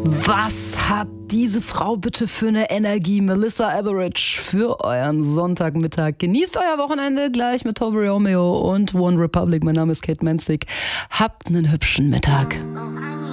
Was hat diese Frau bitte für eine Energie? Melissa Etheridge für euren Sonntagmittag. Genießt euer Wochenende gleich mit Toby Romeo und One Republic. Mein Name ist Kate Menzig. Habt einen hübschen Mittag.